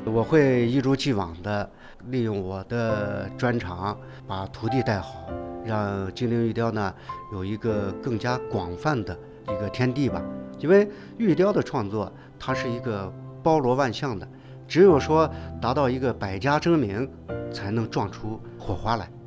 我会一如既往的利用我的专长，把徒弟带好，让精灵玉雕呢有一个更加广泛的一个天地吧。因为玉雕的创作，它是一个包罗万象的，只有说达到一个百家争鸣，才能撞出火花来。